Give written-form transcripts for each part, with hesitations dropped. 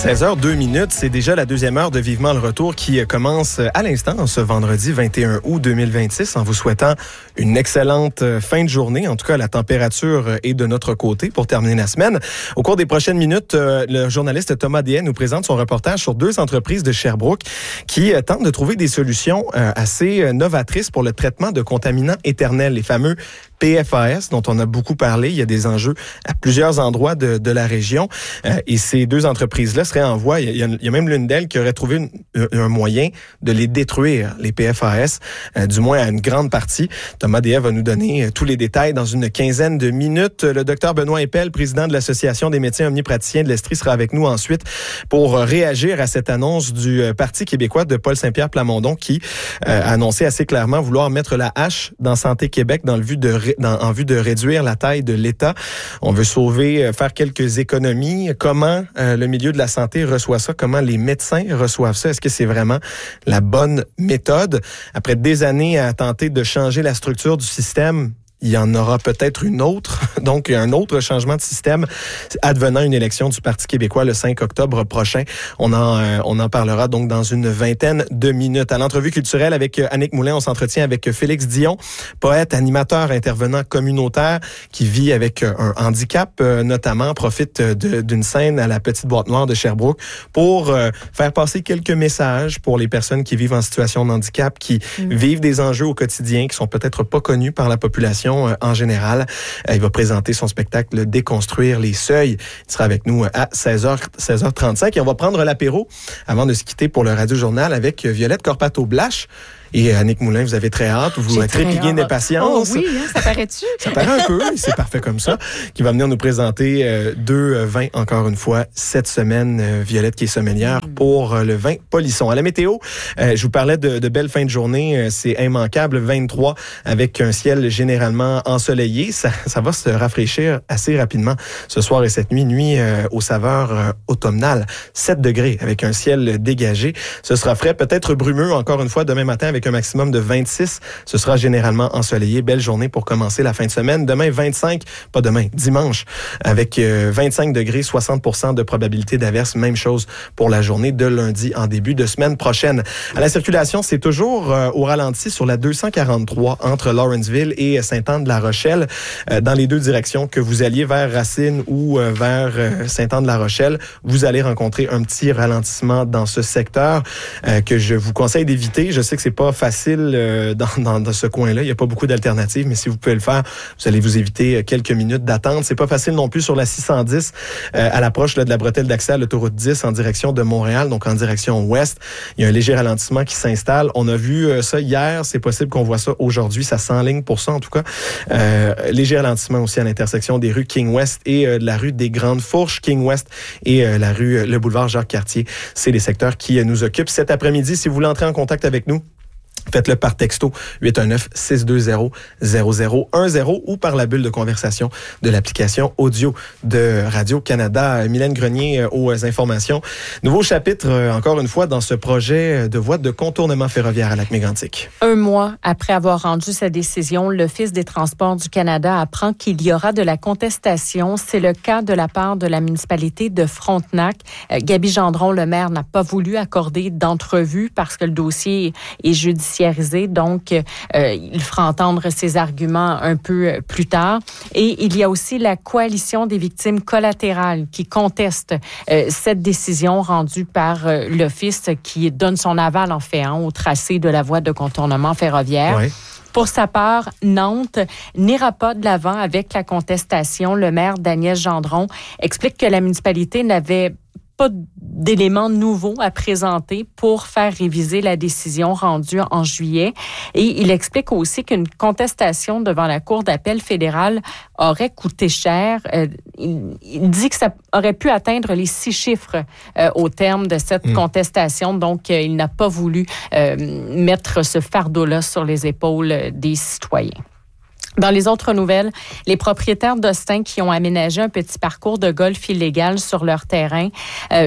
16h02, c'est déjà la deuxième heure de Vivement le retour qui commence à l'instant, ce vendredi 21 août 2026, en vous souhaitant une excellente fin de journée. En tout cas, la température est de notre côté pour terminer la semaine. Au cours des prochaines minutes, le journaliste Thomas Deshaies nous présente son reportage sur 2 entreprises de Sherbrooke qui tentent de trouver des solutions assez novatrices pour le traitement de contaminants éternels, les fameux PFAS, dont on a beaucoup parlé. Il y a des enjeux à plusieurs endroits de la région. Et ces 2 entreprises-là seraient en voie. Il y a même l'une d'elles qui aurait trouvé un moyen de les détruire, les PFAS, du moins à une grande partie. Thomas Deshaies va nous donner tous les détails dans une quinzaine de minutes. Le docteur Benoît Eppel, président de l'Association des médecins omnipraticiens de l'Estrie, sera avec nous ensuite pour réagir à cette annonce du Parti québécois de Paul Saint-Pierre Plamondon qui a annoncé assez clairement vouloir mettre la hache dans Santé Québec en vue de réduire la taille de l'État. On veut faire quelques économies. Comment le milieu de la santé reçoit ça? Comment les médecins reçoivent ça? Est-ce que c'est vraiment la bonne méthode? Après des années à tenter de changer la structure du système, il y en aura peut-être une autre, donc un autre changement de système advenant une élection du Parti québécois le 5 octobre prochain. On en parlera donc dans une vingtaine de minutes. À l'entrevue culturelle avec Annick Moulin, on s'entretient avec Félix Dion, poète, animateur, intervenant communautaire qui vit avec un handicap, notamment profite d'une scène à la Petite Boîte Noire de Sherbrooke pour faire passer quelques messages pour les personnes qui vivent en situation de handicap, qui vivent des enjeux au quotidien qui sont peut-être pas connus par la population en général. Il va présenter son spectacle Déconstruire les seuils. Il sera avec nous à 16h35 et on va prendre l'apéro avant de se quitter pour le Radio-Journal avec Violette Corpato-Blache. Et Annick Moulin, vous avez très hâte, vous trépignez d'impatience. Oh oui, hein, ça paraît-tu? Ça paraît un peu, c'est parfait comme ça. Qui va venir nous présenter 2 vins, encore une fois, cette semaine. Violette qui est sommelière pour le vin Polisson. À la météo, je vous parlais de belles fins de journée. C'est immanquable, 23 avec un ciel généralement ensoleillé. Ça va se rafraîchir assez rapidement ce soir et cette nuit aux saveurs automnales. 7 degrés avec un ciel dégagé. Ce sera frais, peut-être brumeux encore une fois demain matin avec un maximum de 26. Ce sera généralement ensoleillé. Belle journée pour commencer la fin de semaine. Demain, dimanche, avec 25 degrés, 60% de probabilité d'averse. Même chose pour la journée de lundi en début de semaine prochaine. À la circulation, c'est toujours au ralenti sur la 243 entre Lawrenceville et Sainte-Anne-de-la-Rochelle. Dans les 2 directions, que vous alliez vers Racine ou vers Sainte-Anne-de-la-Rochelle, vous allez rencontrer un petit ralentissement dans ce secteur que je vous conseille d'éviter. Je sais que c'est pas facile dans ce coin-là. Il n'y a pas beaucoup d'alternatives, mais si vous pouvez le faire, vous allez vous éviter quelques minutes d'attente. C'est pas facile non plus sur la 610 à l'approche de la bretelle d'accès à l'autoroute 10 en direction de Montréal, donc en direction ouest. Il y a un léger ralentissement qui s'installe. On a vu ça hier. C'est possible qu'on voit ça aujourd'hui. Ça s'enligne pour ça, en tout cas. Léger ralentissement aussi à l'intersection des rues King West et de la rue des Grandes Fourches. King West et le boulevard Jacques-Cartier. C'est les secteurs qui nous occupent cet après-midi. Si vous voulez entrer en contact avec nous, faites-le par texto 819-620-0010 ou par la bulle de conversation de l'application audio de Radio-Canada. Mylène Grenier aux informations. Nouveau chapitre, encore une fois, dans ce projet de voie de contournement ferroviaire à Lac-Mégantic. 1 mois après avoir rendu sa décision, l'Office des transports du Canada apprend qu'il y aura de la contestation. C'est le cas de la part de la municipalité de Frontenac. Gaby Gendron, le maire, n'a pas voulu accorder d'entrevue parce que le dossier est judiciaire. Donc, il fera entendre ses arguments un peu plus tard. Et il y a aussi la coalition des victimes collatérales qui conteste cette décision rendue par l'Office qui donne son aval, en fait, au tracé de la voie de contournement ferroviaire. Oui. Pour sa part, Nantes n'ira pas de l'avant avec la contestation. Le maire Daniel Gendron explique que la municipalité n'avait pas d'éléments nouveaux à présenter pour faire réviser la décision rendue en juillet. Et il explique aussi qu'une contestation devant la Cour d'appel fédérale aurait coûté cher. Il dit que ça aurait pu atteindre les 6 chiffres au terme de cette contestation. Donc, il n'a pas voulu mettre ce fardeau-là sur les épaules des citoyens. Dans les autres nouvelles, les propriétaires d'Austin qui ont aménagé un petit parcours de golf illégal sur leur terrain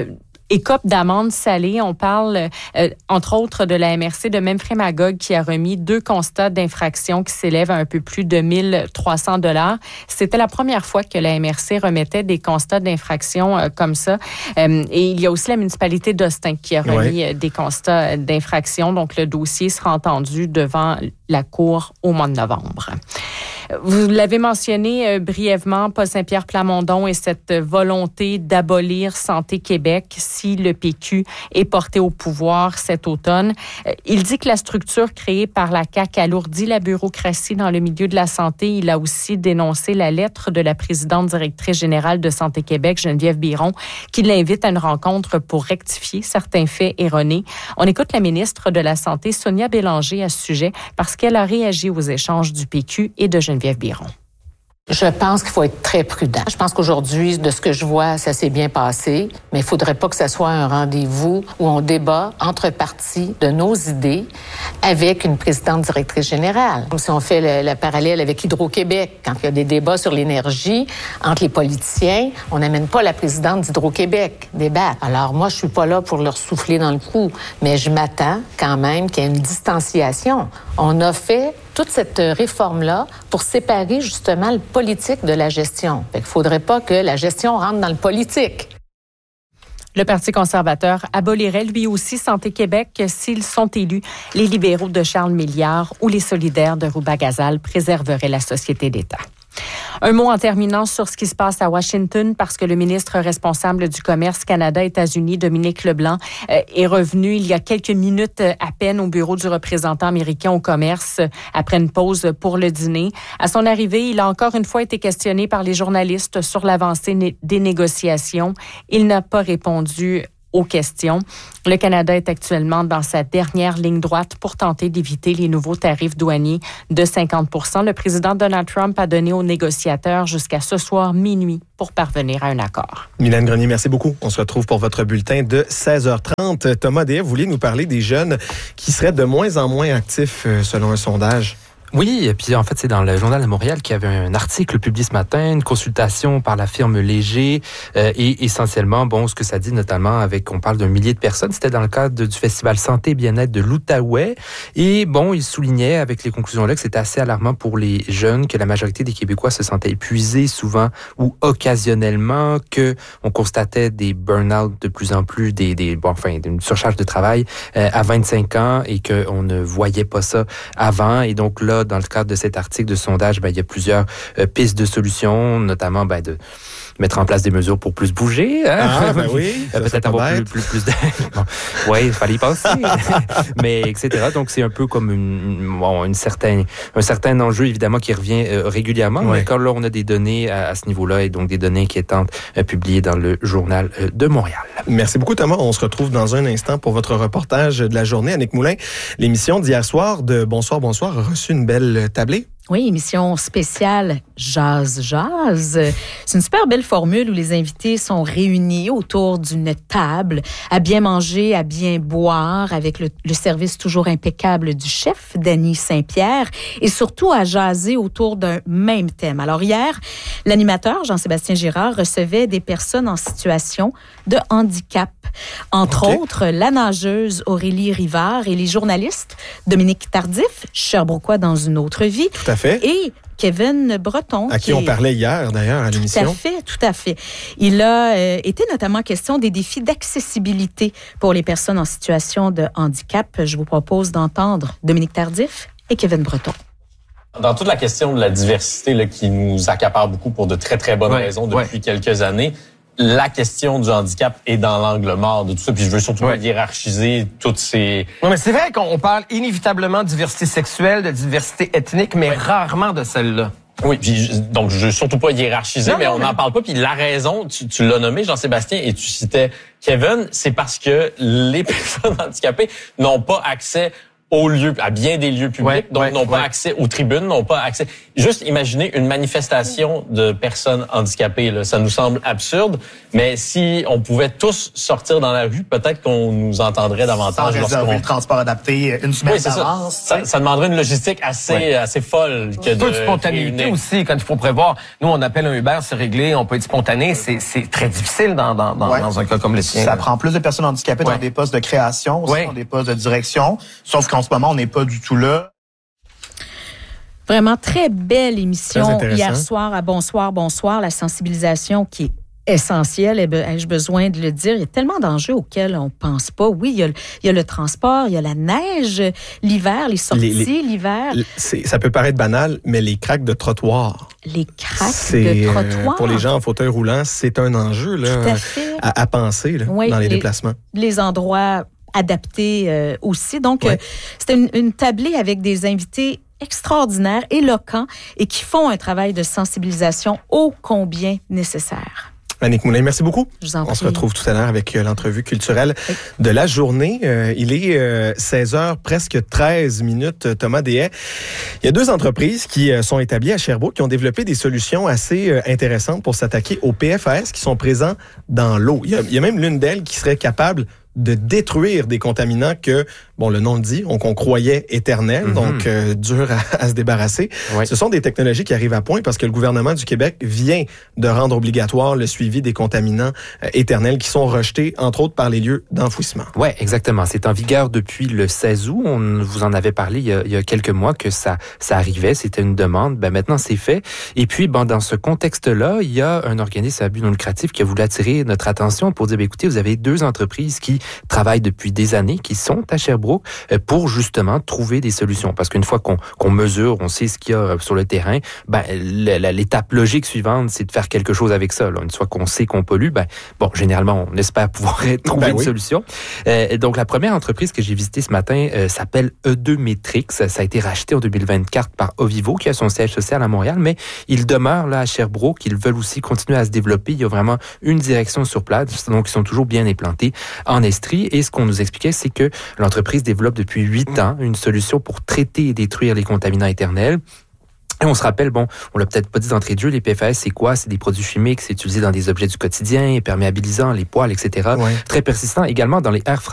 écope d'amende salée. On parle, entre autres, de la MRC de Memphremagog qui a remis 2 constats d'infraction qui s'élèvent à un peu plus de 1 300 $. C'était la première fois que la MRC remettait des constats d'infraction comme ça. Et il y a aussi la municipalité d'Austin qui a remis des constats d'infraction. Donc, le dossier sera entendu devant la Cour au mois de novembre. Vous l'avez mentionné brièvement, Paul Saint-Pierre Plamondon et cette volonté d'abolir Santé Québec si le PQ est porté au pouvoir cet automne. Il dit que la structure créée par la CAQ alourdit la bureaucratie dans le milieu de la santé. Il a aussi dénoncé la lettre de la présidente directrice générale de Santé Québec, Geneviève Biron, qui l'invite à une rencontre pour rectifier certains faits erronés. On écoute la ministre de la Santé, Sonia Bélanger, à ce sujet parce qu'elle a réagi aux échanges du PQ et de Geneviève Biron. Je pense qu'il faut être très prudent. Je pense qu'aujourd'hui, de ce que je vois, ça s'est bien passé, mais il ne faudrait pas que ça soit un rendez-vous où on débat entre partis de nos idées avec une présidente directrice générale. Comme si on fait le parallèle avec Hydro-Québec. Quand il y a des débats sur l'énergie entre les politiciens, on n'amène pas la présidente d'Hydro-Québec débattre. Alors moi, je suis pas là pour leur souffler dans le cou, mais je m'attends quand même qu'il y ait une distanciation. On a fait toute cette réforme-là pour séparer justement le politique de la gestion. Il ne faudrait pas que la gestion rentre dans le politique. Le Parti conservateur abolirait lui aussi Santé Québec s'ils sont élus. Les libéraux de Charles Milliard ou les solidaires de Rouba-Gazal préserveraient la société d'État. Un mot en terminant sur ce qui se passe à Washington parce que le ministre responsable du commerce Canada-États-Unis, Dominique Leblanc, est revenu il y a quelques minutes à peine au bureau du représentant américain au commerce après une pause pour le dîner. À son arrivée, il a encore une fois été questionné par les journalistes sur l'avancée des négociations. Il n'a pas répondu aux questions. Le Canada est actuellement dans sa dernière ligne droite pour tenter d'éviter les nouveaux tarifs douaniers de 50 %. Le président Donald Trump a donné aux négociateurs jusqu'à ce soir minuit pour parvenir à un accord. Mylène Grenier, merci beaucoup. On se retrouve pour votre bulletin de 16h30. Thomas Deshaies, vous vouliez nous parler des jeunes qui seraient de moins en moins actifs selon un sondage? Oui, et puis en fait, c'est dans le Journal de Montréal qu'il y avait un article publié ce matin, une consultation par la firme Léger, et essentiellement, bon, ce que ça dit notamment on parle d'1 millier de personnes, c'était dans le cadre du Festival Santé et Bien-être de l'Outaouais, et bon, il soulignait avec les conclusions-là que c'était assez alarmant pour les jeunes, que la majorité des Québécois se sentaient épuisés souvent ou occasionnellement, que on constatait des burn-out de plus en plus, une surcharge de travail à 25 ans et qu'on ne voyait pas ça avant, et donc là, dans le cadre de cet article de sondage, il y a plusieurs pistes de solutions, notamment de mettre en place des mesures pour plus bouger. Hein? Ah, ben oui. Peut-être avoir plus de... Bon, oui, il fallait y penser. Mais, etc. Donc, c'est un peu comme un certain enjeu, évidemment, qui revient régulièrement. Ouais. Mais quand là, on a des données à ce niveau-là, et donc des données inquiétantes publiées dans le Journal de Montréal. Merci beaucoup, Thomas. On se retrouve dans un instant pour votre reportage de la journée. Annick Moulin, l'émission d'hier soir de Bonsoir, Bonsoir a reçu une belle tablée. Oui, émission spéciale Jazz. C'est une super belle formule où les invités sont réunis autour d'une table, à bien manger, à bien boire, avec le service toujours impeccable du chef, Danny Saint-Pierre, et surtout à jaser autour d'un même thème. Alors hier, l'animateur Jean-Sébastien Girard recevait des personnes en situation de handicap. Entre autres, la nageuse Aurélie Rivard et les journalistes Dominique Tardif, Sherbrookeois dans une autre vie. Tout à fait. Et Kevin Breton. À qui on parlait hier, d'ailleurs, à l'émission. Tout à fait. Il a été notamment question des défis d'accessibilité pour les personnes en situation de handicap. Je vous propose d'entendre Dominique Tardif et Kevin Breton. Dans toute la question de la diversité là, qui nous accapare beaucoup pour de très, très bonnes raisons depuis quelques années, la question du handicap est dans l'angle mort de tout ça. Puis je veux surtout pas hiérarchiser toutes ces... Non, mais c'est vrai qu'on parle inévitablement de diversité sexuelle, de diversité ethnique, mais rarement de celle-là. Oui, puis donc je veux surtout pas hiérarchiser, mais on n'en parle pas. Puis la raison, tu l'as nommé, Jean-Sébastien, et tu citais Kevin, c'est parce que les personnes handicapées n'ont pas accès aux lieux, à bien des lieux publics, donc n'ont pas accès aux tribunes, n'ont pas accès. Juste imaginez une manifestation de personnes handicapées, là, ça nous semble absurde, mais si on pouvait tous sortir dans la rue, peut-être qu'on nous entendrait davantage. Sans réserver le transport adapté une semaine d'avance. Ça demanderait une logistique assez folle que de spontanéité aussi quand il faut prévoir. Nous, on appelle un Uber, c'est réglé, on peut être spontané, c'est très difficile dans un cas comme le sien. Ça prend plus de personnes handicapées dans des postes de création, aussi dans des postes de direction, sauf qu'en ce moment, on n'est pas du tout là. Vraiment très belle émission Très hier soir à Bonsoir, la sensibilisation qui est essentielle, ai-je besoin de le dire. Il y a tellement d'enjeux auxquels on pense pas. Oui, il y a le transport, il y a la neige, l'hiver, les sorties, l'hiver. Ça peut paraître banal, mais les craques de trottoir. Les craques de trottoir. Pour les gens en fauteuil roulant, c'est un enjeu là, à penser là, dans les déplacements. Les endroits adaptés aussi. Donc, c'était une tablée avec des invités extraordinaires, éloquents et qui font un travail de sensibilisation ô combien nécessaire. Annick Moulin, merci beaucoup. Je vous en prie. On se retrouve tout à l'heure avec l'entrevue culturelle de la journée. Il est 16h, presque 13 minutes. Thomas Deshay. Il y a 2 entreprises qui sont établies à Sherbrooke qui ont développé des solutions assez intéressantes pour s'attaquer aux PFAS qui sont présents dans l'eau. Il y a même l'une d'elles qui serait capable de détruire des contaminants que, bon, le nom le dit, qu'on croyait éternels, donc dur à se débarrasser. Oui. Ce sont des technologies qui arrivent à point parce que le gouvernement du Québec vient de rendre obligatoire le suivi des contaminants éternels qui sont rejetés, entre autres, par les lieux d'enfouissement. Oui, exactement. C'est en vigueur depuis le 16 août. On vous en avait parlé il y a quelques mois que ça arrivait. C'était une demande. Maintenant, c'est fait. Et puis, dans ce contexte-là, il y a un organisme à but non lucratif qui a voulu attirer notre attention pour dire, écoutez, vous avez 2 entreprises qui travaillent depuis des années, qui sont à Sherbrooke pour justement trouver des solutions. Parce qu'une fois qu'on mesure, on sait ce qu'il y a sur le terrain, l'étape logique suivante, c'est de faire quelque chose avec ça. Là. Une fois qu'on sait qu'on pollue, généralement, on espère pouvoir trouver une solution. Donc, la première entreprise que j'ai visitée ce matin s'appelle E2 Metrix. Ça a été racheté en 2024 par Ovivo, qui a son siège social à Montréal, mais ils demeurent là à Sherbrooke. Ils veulent aussi continuer à se développer. Il y a vraiment une direction sur place, donc ils sont toujours bien implantés en Estrie. Et ce qu'on nous expliquait, c'est que l'entreprise développe depuis 8 ans une solution pour traiter et détruire les contaminants éternels. Et on se rappelle, on l'a peut-être pas dit d'entrée de jeu, les PFAS, c'est quoi? C'est des produits chimiques, c'est utilisé dans des objets du quotidien, perméabilisants, les poêles, etc. Très persistant également dans les air